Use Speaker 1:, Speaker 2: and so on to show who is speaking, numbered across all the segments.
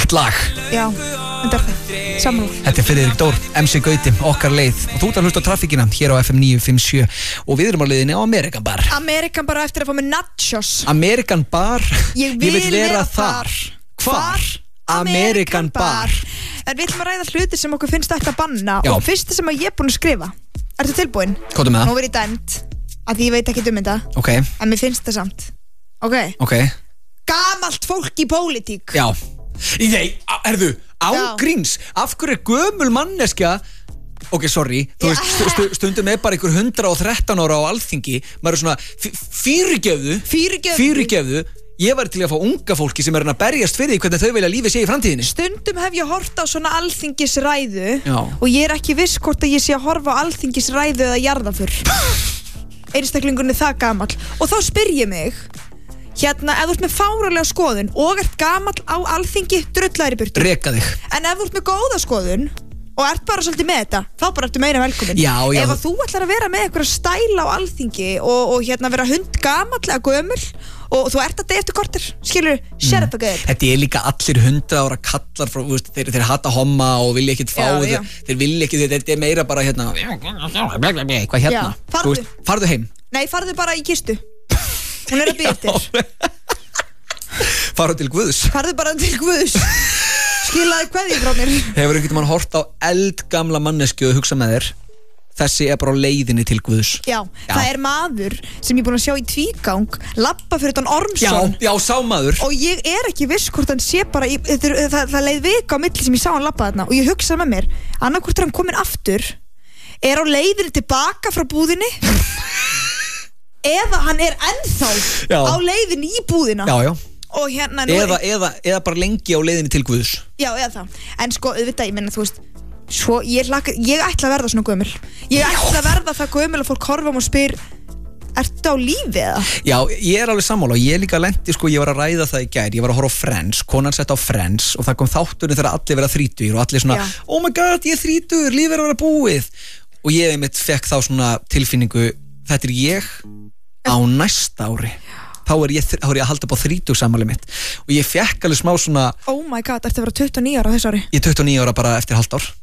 Speaker 1: Gott lag.
Speaker 2: Já, þetta það, sammála.
Speaker 1: Þetta Friðrik Dór, MC Gauti, okkar leið. Og þú ert að hlusta á traffíkina hér á FM 957. Og við erum á leiðinni á American Bar.
Speaker 2: American Bar eftir að fá með nachos.
Speaker 1: American Bar,
Speaker 2: Ég vil vera þar.
Speaker 1: Hvar? American Bar.
Speaker 2: En við ætlum að ræða hluti sem okkur finnst þetta að banna.
Speaker 1: Já.
Speaker 2: Og fyrsta sem ég er búin að skrifa. Ertu tilbúin?
Speaker 1: Komdu með það.
Speaker 2: Nú verð ég dæmt, að ég veit ekki um þetta.
Speaker 1: Ok.
Speaker 2: En mér finnst það samt. Ok. Gamalt fólk í pólitík.
Speaker 1: Já. Nei, ángríns. Af hverju er gömul manneskja? Ok, sorry. Þú veist, stundum er bara ykkur 113 ára á Alþingi. Maður er svona, fyrirgefðu. Ég var til að fá unga fólki sem er að berjast fyrir því hvernig þau vilja lífið sé í framtíðinni.
Speaker 2: Stundum hef ég hort á svona alþingisræðu.
Speaker 1: Já.
Speaker 2: Og ég er ekki viss hvort að ég sé að horfa á alþingisræðu eða jarðaför. Einstaklingunni það gamall. Og þá spyr ég mig, hérna, ef þú ert með fáralega skoðun og ert gamall á Alþingi, drullaðir í burtu.
Speaker 1: Reka þig.
Speaker 2: En ef þú ert með góða skoðun og ert bara svolítið með þetta, þá bara ertu meira velkomin.
Speaker 1: Já.
Speaker 2: Ef að þú ætlar að vera með einhverja stæla á Alþingi og hérna vera gamall eða gömul og þú ert að deyja eftir korter, skilur, shut up again.
Speaker 1: Þetta er líka allir 100 ára kallar frá, þeir hata homma og vilja ekkert fá þeir vilja ekki, þetta er meira bara hérna hvað hérna?
Speaker 2: Já,
Speaker 1: farðu heim.
Speaker 2: Nei, farðu bara í kistu. Hún er að bíða eftir.
Speaker 1: Farðu til Guðs.
Speaker 2: Farðu bara til Guðs. Skilaði kveðju frá mér.
Speaker 1: Hefur einhvern mann hort á eldgamla mannesku og hugsa með þér, þessi er bara á leiðinni til Guðs.
Speaker 2: Já, það er maður sem ég er búin að sjá í tvígang labba fyrir utan Ormsson.
Speaker 1: Já, sá maður.
Speaker 2: Og ég er ekki viss hvort hann sé bara það leið vika á milli sem ég sá hann labba þarna. Og ég hugsaði með mér, annarkvort er hann komin aftur, er á leiðinni tilbaka frá búðinni eða hann er ennþá á leiðinni í búðina.
Speaker 1: Já.
Speaker 2: Og hérna
Speaker 1: eða bara lengi á leiðinni til Guðs.
Speaker 2: Já, eða það. En sko, auðvitað, ég meina, þú veist, svo ég ætla að verða svona gömul. Ég ætla að verða það gömul að fólk horfa og spyr, ertu á lífi eða? Já,
Speaker 1: ég er alveg sammála og ég líka lendi, sko, ég var að ræða það í gær, ég var að horfa á Friends, konan sett á Friends og það kom þátturinn þegar allir verða 30 og allir svona, oh my god, ég er 30, lífið er að vera búið. Og ég einmitt fekk þá svona tilfinningu, þetta er ég á næsta ári. Þá er ég að halda upp á 30-afmælið mitt og ég fekk alveg smá svona,
Speaker 2: oh my god, ertu að vera 29 ára þess ári?
Speaker 1: Ég er 29 ára bara eftir halvt ár.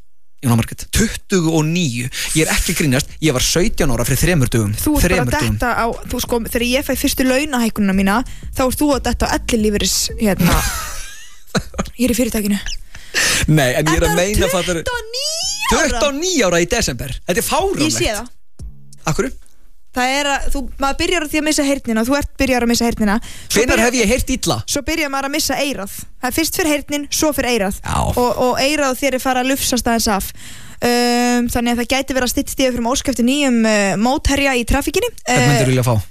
Speaker 1: 29. Ég er ekki að grínast, ég var 17 ára fyrir 3 dögum.
Speaker 2: Þú ert bara að detta á, þú sko, þegar ég fæ fyrstu launahækunina mína, þá ert þú að detta á ellilífeyris, hérna. Ég er í fyrirtækinu.
Speaker 1: Nei, en ég er að meina
Speaker 2: það.
Speaker 1: 29 ára í desember. Þetta er fáránlegt.
Speaker 2: Ég sé það.
Speaker 1: Akkurru?
Speaker 2: Það er að, maður byrjar á því að missa heyrnina og þú byrjar að missa heyrnina.
Speaker 1: Hvenær hef ég heyrt illa?
Speaker 2: Svo byrjar maður að missa eyrað. Það er fyrst fyrir heyrnin, svo fyrir eyrað. Og eyrað þér er fara að lufsast aðeins af. Þannig að það gæti verið að stytta stíðu fyrir óskæfti nýjum mótherja í trafikkinni.
Speaker 1: Hvern myndir vilja fá?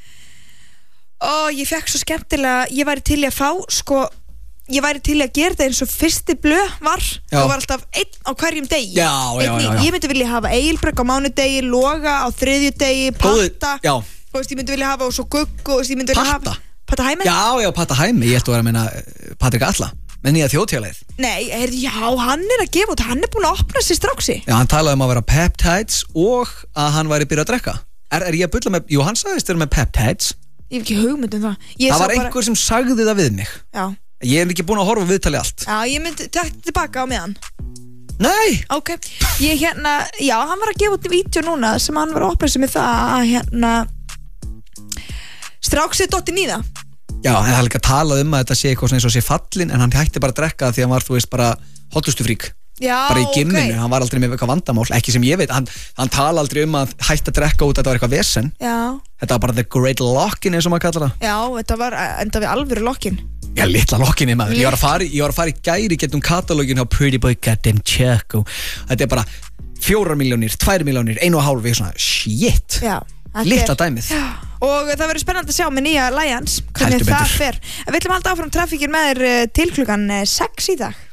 Speaker 2: Ég fekk svo skemmtilega, ég væri til að fá, sko, ég væri til að gera það eins og fyrsti blöð var. Það var alltaf einn á hverjum degi.
Speaker 1: Já.
Speaker 2: Ég myndi vilja hafa Egilbrek á mánudegi, Loga á þriðjudegi, Patta. Þú veist, ég myndi vilja hafa og svo Gugg og ég myndi vilja hafa Patta Hæmi. Já, Patta Hæmi. Ég ætti að vera að meina Patrik Alla með nýja þjóðtjáleið. Nei, hann er að gefa út, hann er búin að opna sér stráksi. Já, hann talaði um að vera peptides og að hann væri byrjað að drekka. Er ég að bulla með, jú, hann sagðist vera með peptides. Ég hef ekki hugmynd um það. Það var einhver sem sagði það við mig. Já. Ég hef ekki búin að horfa viðtalið allt. Já, ég myndi tekka tilbaka á meðan. Nei! Ok, hann var að gefa út vídeo núna sem hann var að opna sig með það að stráksið dottinn í það. Já, en það er líka að tala um að þetta sé eitthvað eins og sé fallin en hann hætti bara að drekka því að hann var, þú veist, bara hollustufrík. Já, bara í gymminu, hann var aldrei með eitthvað vandamál, ekki sem ég veit, hann tala aldrei um að hætti að drekka út að þetta var eitthvað vesen. Já. Þetta var bara the great lock-in eins og maður kallar það. Já, þetta var enda við alvöru lock-in. Já, litla lock-inni maður. Ég var að fara í gæri getum katalógin á Pretty Boy Goddamn Chuck og þetta er bara 4 milljónir, 2 milljónir, 1,5 ég svona, shit. Já. Litla dæmið. Já. Og það verður spennandi að sjá með nýja Lions hvernig það fer. Við ætlum að halda áfram trafikkin með þér til klukkan 6 í dag.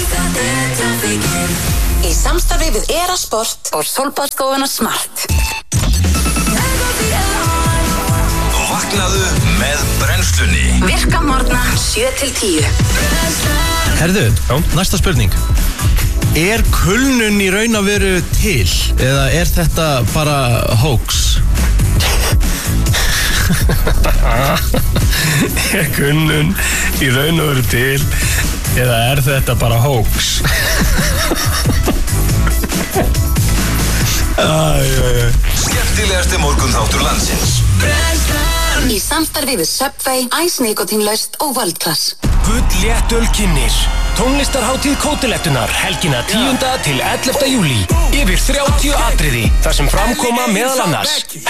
Speaker 3: Í samstarfi við Erasport og Sólbaðsstofuna Smart.
Speaker 4: Vaknaðu með brennslunni.
Speaker 3: Virka morgna 7-10.
Speaker 5: Herðu, næsta spurning. Er kulnun í raun að veru til? Eða er þetta bara hoax? Er kulnun í raun að veru til?
Speaker 6: Eða er þetta bara hoax?
Speaker 4: Skemmtilegasti morgunþáttur landsins.
Speaker 3: Í samstarfi við Subway, Ice Nikotinlaust og World-Class.
Speaker 6: Gull léttöl kynnir. Tónlistarhátíð Kótilettunar helgina 10. til 11. júlí. Yfir 30 atriði þar sem framkoma meðal annars